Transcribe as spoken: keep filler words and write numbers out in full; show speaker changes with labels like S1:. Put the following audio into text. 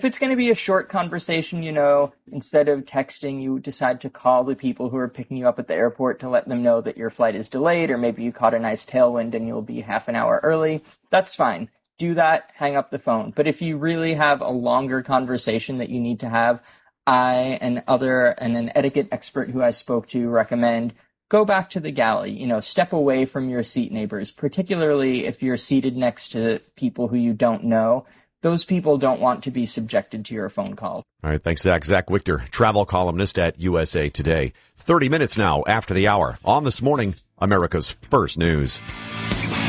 S1: if it's going to be a short conversation, you know, instead of texting, you decide to call the people who are picking you up at the airport to let them know that your flight is delayed, or maybe you caught a nice tailwind and you'll be half an hour early. That's fine. Do that, hang up the phone. But if you really have a longer conversation that you need to have, I and other and an etiquette expert who I spoke to recommend go back to the galley, you know, step away from your seat neighbors, particularly if you're seated next to people who you don't know. Those people don't want to be subjected to your phone calls.
S2: All right, thanks, Zach. Zach Wichter, travel columnist at U S A Today. thirty minutes now after the hour on This Morning, America's First News.